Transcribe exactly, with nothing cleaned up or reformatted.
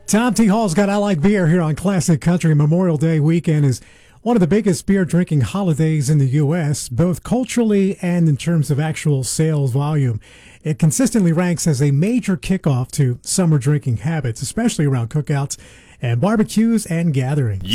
Tom T. Hall's got I Like Beer here on Classic Country. Memorial Day weekend is one of the biggest beer drinking holidays in the U S, both culturally and in terms of actual sales volume. It consistently ranks as a major kickoff to summer drinking habits, especially around cookouts and barbecues and gatherings.